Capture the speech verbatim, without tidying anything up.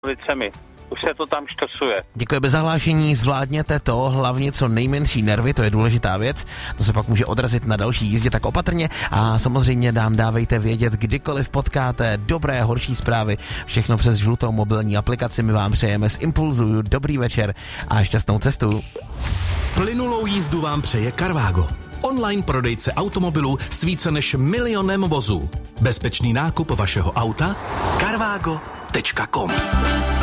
ulicemi. Už se to tam štosuje. Děkuji, bez zahlášení zvládněte to, hlavně co nejmenší nervy, to je důležitá věc, to se pak může odrazit na další jízdě, tak opatrně a samozřejmě dám dávejte vědět, kdykoliv potkáte dobré, horší zprávy, všechno přes žlutou mobilní aplikaci, my vám přejeme z Impulzu dobrý večer a šťastnou cestu. Plynulou jízdu vám přeje Carvago. Online prodejce automobilů s více než milionem vozů. Bezpečný nákup vašeho auta carvago tečka com.